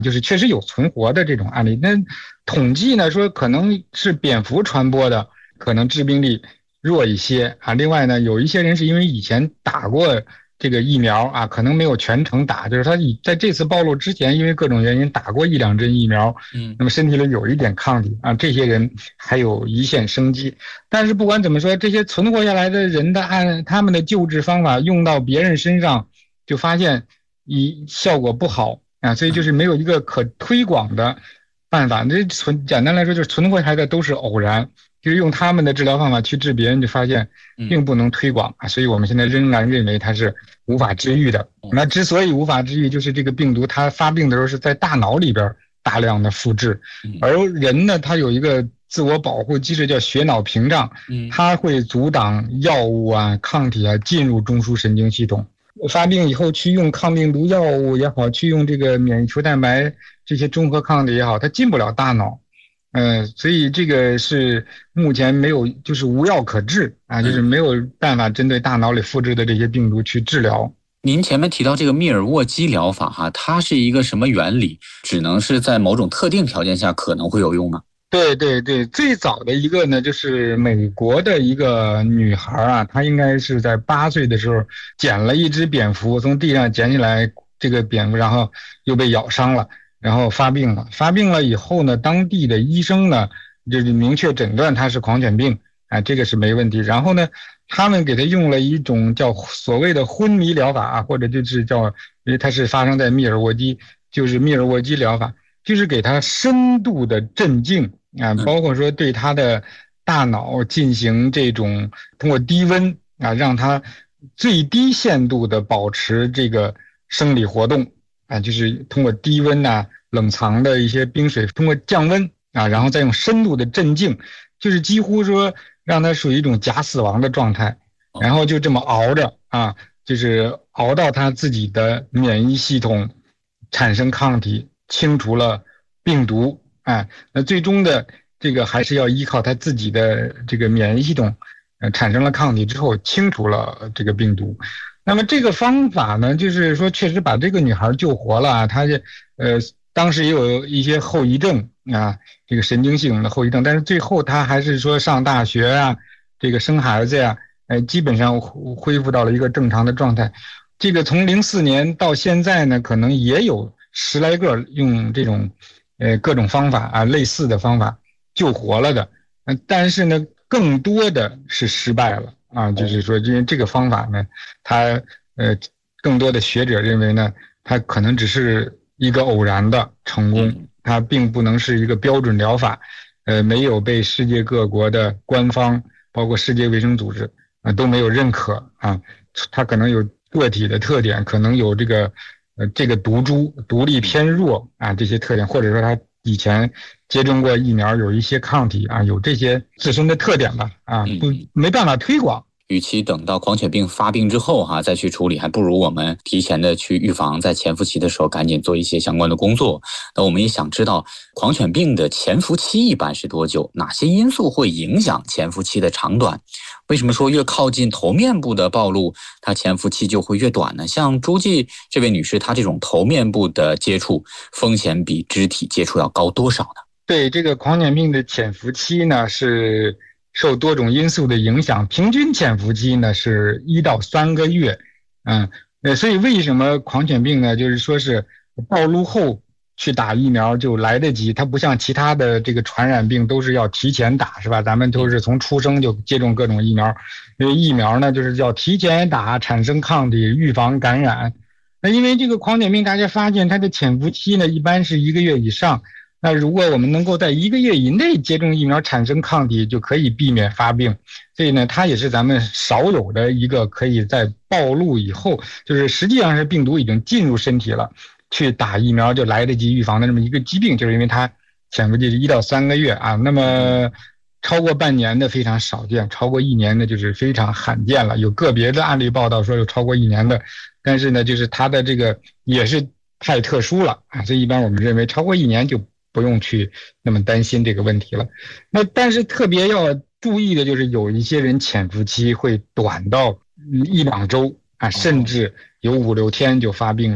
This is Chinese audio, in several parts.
就是确实有存活的这种案例。那统计呢说可能是蝙蝠传播的，可能致病力弱一些啊。另外呢，有一些人是因为以前打过这个疫苗啊，可能没有全程打，就是他在这次暴露之前，因为各种原因打过1-2针疫苗，那么身体里有一点抗体啊，这些人还有一线生机。但是不管怎么说，这些存活下来的人的按他们的救治方法用到别人身上，就发现效果不好啊，所以就是没有一个可推广的办法。这简单来说就是存活下来的都是偶然。就是用他们的治疗方法去治别人，就发现并不能推广啊，所以我们现在仍然认为它是无法治愈的。那之所以无法治愈，就是这个病毒它发病的时候是在大脑里边大量的复制，而人呢，它有一个自我保护机制叫血脑屏障，它会阻挡药物啊、抗体啊进入中枢神经系统。发病以后去用抗病毒药物也好，去用这个免疫球蛋白这些中和抗体也好，它进不了大脑。所以这个是目前没有，就是无药可治啊，就是没有办法针对大脑里复制的这些病毒去治疗。 您前面提到这个密尔沃基疗法哈，它是一个什么原理？只能是在某种特定条件下可能会有用吗？ 对对对，最早的一个呢，就是美国的一个女孩啊，她应该是在8岁的时候捡了一只蝙蝠，从地上捡起来这个蝙蝠，然后又被咬伤了。然后发病了，发病了以后呢，当地的医生呢，就是明确诊断他是狂犬病，啊，这个是没问题。然后呢，他们给他用了一种叫所谓的昏迷疗法啊，或者就是叫，因为它是发生在密尔沃基，就是密尔沃基疗法，就是给他深度的镇静啊，包括说对他的大脑进行这种通过低温啊，让他最低限度的保持这个生理活动。啊，就是通过低温啊、冷藏的一些冰水，通过降温啊，然后再用深度的镇静，就是几乎说让它属于一种假死亡的状态，然后就这么熬着啊，就是熬到他自己的免疫系统产生抗体，清除了病毒啊，那最终的这个还是要依靠他自己的这个免疫系统，产生了抗体之后清除了这个病毒。那么这个方法呢，就是说确实把这个女孩救活了啊，她当时也有一些后遗症啊，这个神经系统的后遗症，但是最后她还是说上大学啊，这个生孩子呀，基本上恢复到了一个正常的状态。这个从04年到现在呢，可能也有10来个用这种各种方法啊，类似的方法救活了的，但是呢，更多的是失败了。啊，就是说，因为这个方法呢，它更多的学者认为呢，它可能只是一个偶然的成功，它并不能是一个标准疗法，没有被世界各国的官方，包括世界卫生组织都没有认可啊，它可能有个体的特点，可能有这个毒株毒力偏弱啊这些特点，或者说它以前接种过疫苗，有一些抗体啊，有这些自身的特点吧啊，没办法推广。 与其等到狂犬病发病之后再去处理，还不如我们提前的去预防，在潜伏期的时候赶紧做一些相关的工作。那我们也想知道狂犬病的潜伏期一般是多久？哪些因素会影响潜伏期的长短？为什么说越靠近头面部的暴露，它潜伏期就会越短呢？像诸暨这位女士，她这种头面部的接触风险比肢体接触要高多少呢？ 对，这个狂犬病的潜伏期呢是受多种因素的影响，平均潜伏期呢是1到3个月，所以为什么狂犬病呢？就是说是暴露后去打疫苗就来得及，它不像其他的这个传染病都是要提前打，是吧？咱们都是从出生就接种各种疫苗，因为疫苗呢就是要提前打，产生抗体，预防感染。那因为这个狂犬病，大家发现它的潜伏期呢一般是1个月以上。那如果我们能够在1个月以内接种疫苗产生抗体，就可以避免发病。所以呢，它也是咱们少有的一个可以在暴露以后，就是实际上是病毒已经进入身体了，去打疫苗就来得及预防的这么一个疾病，就是因为它潜伏期是1到3个月啊。那么超过半年的非常少见，超过1年的就是非常罕见了。有个别的案例报道说有超过1年的，但是呢，就是它的这个也是太特殊了啊，所以一般我们认为超过1年就不用去那么担心这个问题了。那但是特别要注意的就是有一些人潜伏期会短到1-2周啊，甚至有5-6天就发病的。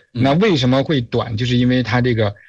那为什么会短？就是因为它这个